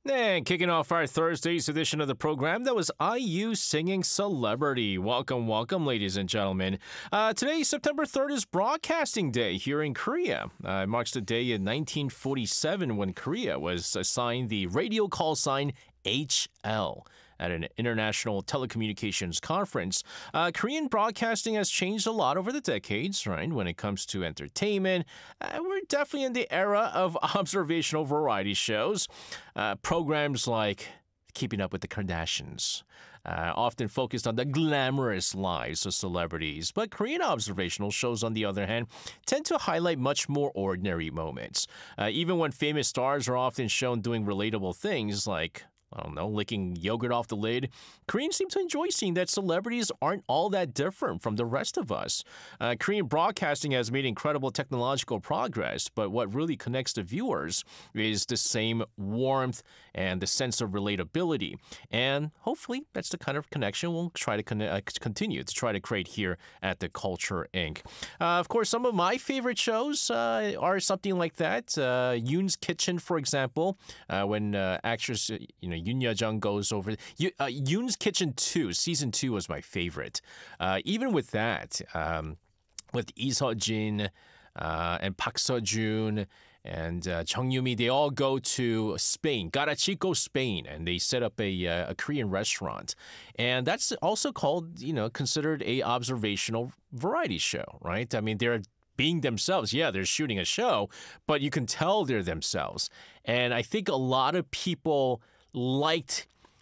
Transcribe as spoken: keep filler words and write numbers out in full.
And kicking off our Thursday's edition of the program, that was I U singing Celebrity. Welcome, welcome, ladies and gentlemen. Uh, today, September third, is Broadcasting Day here in Korea. Uh, it marks the day in nineteen forty-seven when Korea was assigned the radio call sign H L. At an international telecommunications conference. Uh, Korean broadcasting has changed a lot over the decades, right? When it comes to entertainment, uh, we're definitely in the era of observational variety shows. Uh, programs like Keeping Up with the Kardashians, uh, often focused on the glamorous lives of celebrities. But Korean observational shows, on the other hand, tend to highlight much more ordinary moments. Uh, even when famous stars are often shown doing relatable things like I don't know, licking yogurt off the lid. Koreans seem to enjoy seeing that celebrities aren't all that different from the rest of us. Uh, Korean broadcasting has made incredible technological progress, but what really connects the viewers is the same warmth and the sense of relatability. And hopefully that's the kind of connection we'll try to con- uh, continue to try to create here at the Culture Incorporated. Uh, of course, some of my favorite shows uh, are something like that. Uh, Yoon's Kitchen, for example, uh, when uh, actress, you know, Yoon Ye-jung goes over. Uh, Yoon's Kitchen two, season two was my favorite. Uh, even with that, um, with Lee Seo-jin uh, and Park Seo-joon and uh, Chung Yoo-mi, they all go to Spain, Garachico, Spain, and they set up a, uh, a Korean restaurant. And that's also called, you know, considered a observational variety show, right? I mean, they're being themselves. Yeah, they're shooting a show, but you can tell they're themselves. And I think a lot of people liked